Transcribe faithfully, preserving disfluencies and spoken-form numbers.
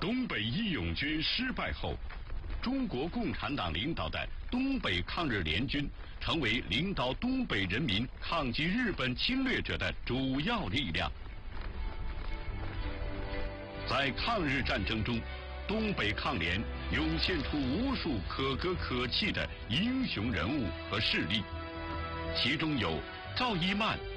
东北义勇军失败后，中国共产党领导的东北抗日联军成为领导东北人民抗击日本侵略者的主要力量。在抗日战争中，东北抗联涌现出无数可歌可泣的英雄人物和事例，其中有赵一曼